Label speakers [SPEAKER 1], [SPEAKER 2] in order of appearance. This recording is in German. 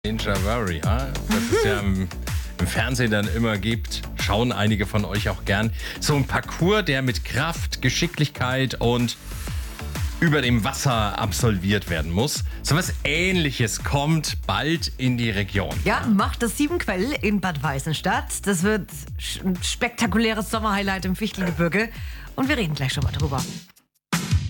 [SPEAKER 1] Ninja Warrior, das es ja im Fernsehen dann immer gibt, schauen einige von euch auch gern. So ein Parcours, der mit Kraft, Geschicklichkeit und über dem Wasser absolviert werden muss. So was Ähnliches kommt bald in die Region.
[SPEAKER 2] Ja, macht das Siebenquell in Bad Weißenstadt. Das wird ein spektakuläres Sommerhighlight im Fichtelgebirge. Und wir reden gleich schon mal drüber.